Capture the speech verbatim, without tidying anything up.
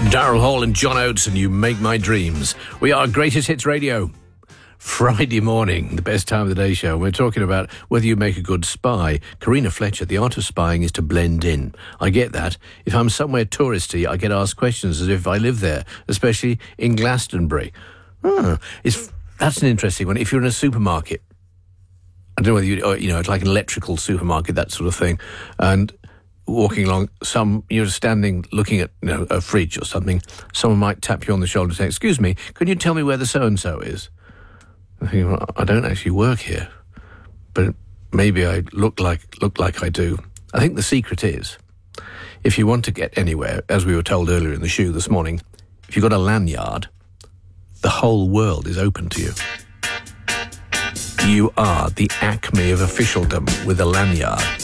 Daryl Hall and John Oates, and You Make My Dreams. We are Greatest Hits Radio. Friday morning, the best time of the day show. We're talking about whether you make a good spy. Karina Fletcher, the art of spying is to blend in. I get that. If I'm somewhere touristy, I get asked questions as if I live there, especially in Glastonbury. Oh, it's, that's an interesting one. If you're in a supermarket, I don't know whether you, or, you know, it's like an electrical supermarket, that sort of thing, and walking along, some you're standing looking at, you know, a fridge or something, someone might tap you on the shoulder and say, "Excuse me, can you tell me where the so-and-so is?" I think, well, I don't actually work here, but maybe I look like look like I do. I think the secret is, if you want to get anywhere, as we were told earlier in the shoe this morning, if you've got a lanyard, the whole world is open to you. You are the acme of officialdom with a lanyard.